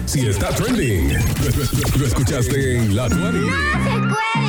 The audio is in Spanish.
Si está trending. Lo escuchaste en La 20. ¡No se cuelgue!